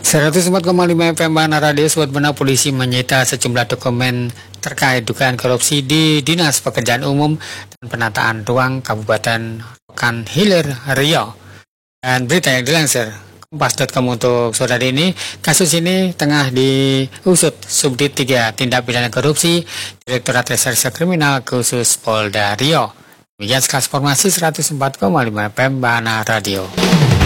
104,5 FM Bana Radio. Sobat Benar, polisi menyita sejumlah dokumen terkait dugaan korupsi di Dinas Pekerjaan Umum dan Penataan Ruang Kabupaten Rokan Hilir, Riau. Dan berita yang dilansir Kompas.com untuk sore ini, kasus ini tengah diusut Subdit 3 Tindak Pidana Korupsi Direktorat Reserse Kriminal Khusus Polda Riau. Demikian sekelas informasi 104,5 FM Bana Radio.